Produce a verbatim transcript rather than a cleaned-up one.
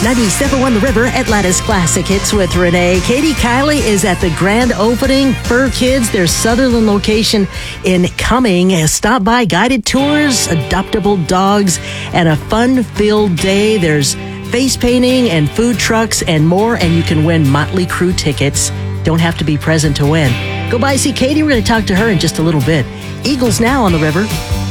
ninety-seven point one The River, Atlanta's Classic Hits with Renee. Katie Kiley is at the grand opening. Fur Kids, their Sutherland location in Cumming. Stop by, guided tours, adoptable dogs, and a fun-filled day. There's face painting and food trucks and more, and you can win Motley Crue tickets. Don't have to be present to win. Go by, see Katie. We're going to talk to her in just a little bit. Eagles Now on The River.